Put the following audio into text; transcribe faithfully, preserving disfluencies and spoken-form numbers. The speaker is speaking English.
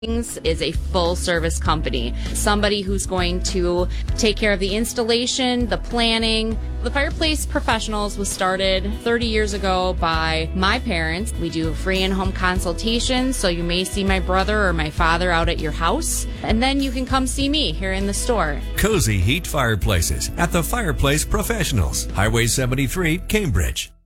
is a full service company. Somebody who's going to take care of the installation, the planning. The Fireplace Professionals was started thirty years ago by my parents. We do free in-home consultations, so you may see my brother or my father out at your house, and then you can come see me here in the store. Cozy Heat Fireplaces at the Fireplace Professionals, Highway seventy-three, Cambridge.